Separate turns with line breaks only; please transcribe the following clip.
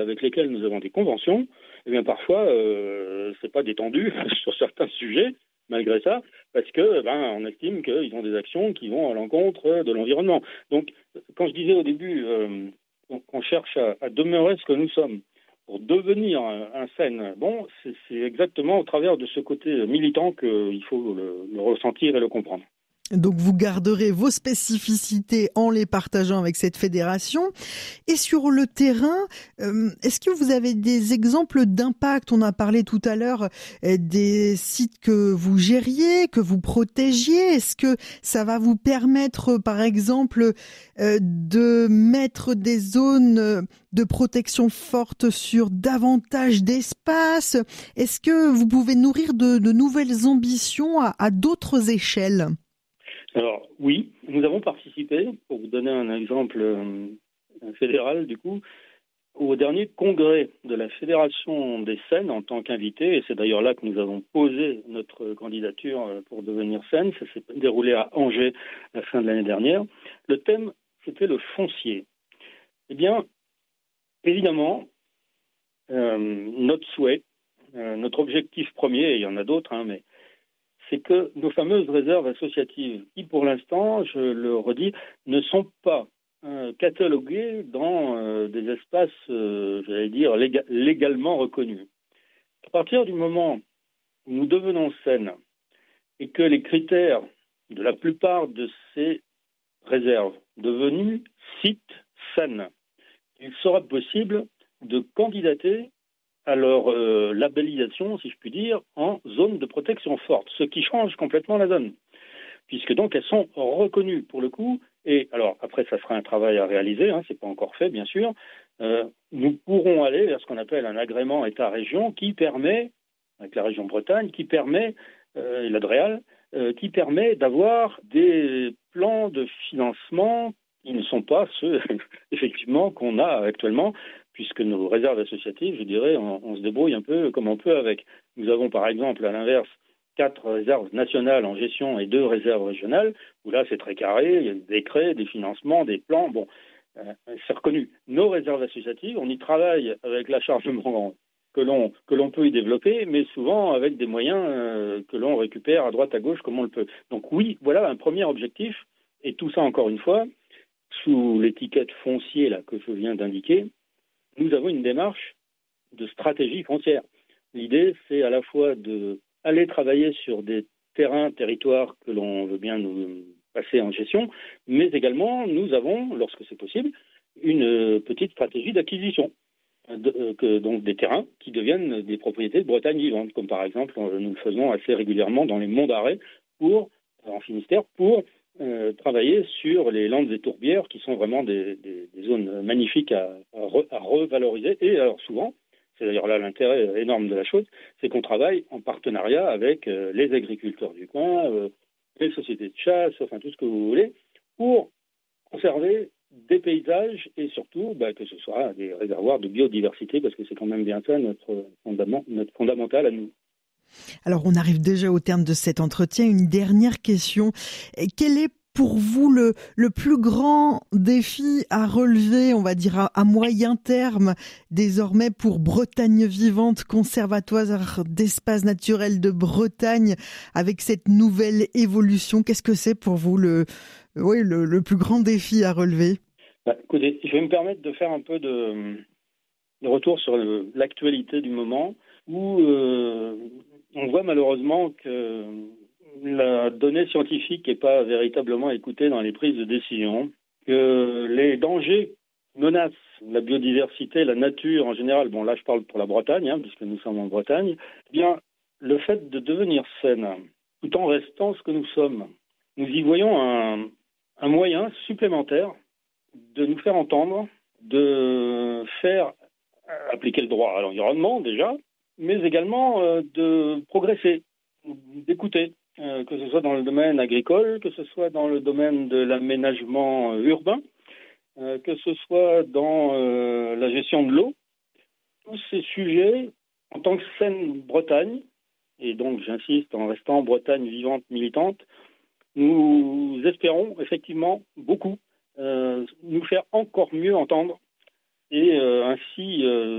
avec lesquels nous avons des conventions, eh bien parfois, c'est pas détendu sur certains sujets, malgré ça, parce que on estime qu'ils ont des actions qui vont à l'encontre de l'environnement. Donc, quand je disais au début qu'on cherche à demeurer ce que nous sommes, pour devenir un SEN, c'est exactement au travers de ce côté militant qu'il faut le ressentir et le comprendre.
Donc vous garderez vos spécificités en les partageant avec cette fédération. Et sur le terrain, est-ce que vous avez des exemples d'impact ? On a parlé tout à l'heure des sites que vous gériez, que vous protégiez. Est-ce que ça va vous permettre, par exemple, de mettre des zones de protection forte sur davantage d'espace ? Est-ce que vous pouvez nourrir de nouvelles ambitions à d'autres échelles ?
Alors oui, nous avons participé, pour vous donner un exemple fédéral du coup, au dernier congrès de la Fédération des SEN en tant qu'invité, et c'est d'ailleurs là que nous avons posé notre candidature pour devenir SEN. Ça s'est déroulé à Angers à la fin de l'année dernière. Le thème, c'était le foncier. Eh bien, évidemment, notre souhait, notre objectif premier, et il y en a d'autres, mais c'est que nos fameuses réserves associatives, qui pour l'instant, je le redis, ne sont pas cataloguées dans des espaces, j'allais dire, légalement reconnus. À partir du moment où nous devenons SEN et que les critères de la plupart de ces réserves devenues sites SEN, il sera possible de candidater à leur labellisation, si je puis dire, en zone de protection forte, ce qui change complètement la donne, puisque donc elles sont reconnues pour le coup, et alors après ça sera un travail à réaliser, c'est pas encore fait bien sûr, nous pourrons aller vers ce qu'on appelle un agrément État-région qui permet, avec la région Bretagne, qui permet, et l'ADREAL, qui permet d'avoir des plans de financement qui ne sont pas ceux, effectivement, qu'on a actuellement, puisque nos réserves associatives, je dirais, on se débrouille un peu comme on peut avec. Nous avons par exemple, à l'inverse, 4 réserves nationales en gestion et 2 réserves régionales, où là c'est très carré, il y a des décrets, des financements, des plans, c'est reconnu. Nos réserves associatives, on y travaille avec l'acharnement que l'on peut y développer, mais souvent avec des moyens que l'on récupère à droite, à gauche, comme on le peut. Donc oui, voilà un premier objectif, et tout ça encore une fois, sous l'étiquette foncier là, que je viens d'indiquer, nous avons une démarche de stratégie foncière. L'idée, c'est à la fois d'aller travailler sur des territoires que l'on veut bien nous passer en gestion, mais également, nous avons, lorsque c'est possible, une petite stratégie d'acquisition. Donc des terrains qui deviennent des propriétés de Bretagne vivante, comme par exemple, nous le faisons assez régulièrement dans les monts d'Arrée, en Finistère, pour travailler sur les landes et tourbières qui sont vraiment des zones magnifiques à revaloriser. Et alors souvent, c'est d'ailleurs là l'intérêt énorme de la chose, c'est qu'on travaille en partenariat avec les agriculteurs du coin, les sociétés de chasse, enfin tout ce que vous voulez, pour conserver des paysages et surtout que ce soit des réservoirs de biodiversité, parce que c'est quand même bien ça notre fondamental à nous.
Alors, on arrive déjà au terme de cet entretien. Une dernière question. Quel est pour vous le plus grand défi à relever, on va dire à moyen terme, désormais pour Bretagne Vivante, conservatoire d'espaces naturels de Bretagne, avec cette nouvelle évolution? Qu'est-ce que c'est pour vous le plus grand défi à relever?
Écoutez, je vais me permettre de faire un peu de retour sur l'actualité du moment, où on voit malheureusement que la donnée scientifique n'est pas véritablement écoutée dans les prises de décision, que les dangers menacent la biodiversité, la nature en général, là je parle pour la Bretagne, puisque nous sommes en Bretagne, eh bien le fait de devenir SEN, tout en restant ce que nous sommes, nous y voyons un moyen supplémentaire de nous faire entendre, de faire appliquer le droit à l'environnement déjà, mais également de progresser, d'écouter, que ce soit dans le domaine agricole, que ce soit dans le domaine de l'aménagement urbain, que ce soit dans la gestion de l'eau. Tous ces sujets, en tant que SEN Bretagne, et donc j'insiste en restant Bretagne vivante militante, nous espérons effectivement beaucoup nous faire encore mieux entendre et ainsi